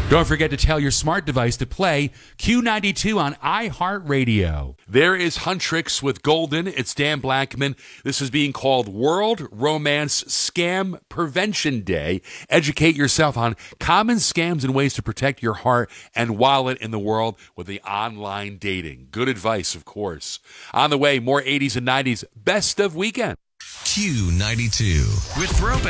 Don't forget to tell your smart device to play Q92 on iHeartRadio. There is Huntrix with Golden. It's Dan Blackman. This is being called World Romance Scam Prevention Day. Educate yourself on common scams and ways to protect your heart and wallet in the world with the online dating. Good advice, of course. On the way, more 80s and 90s best of weekend. Q92 with Throwback.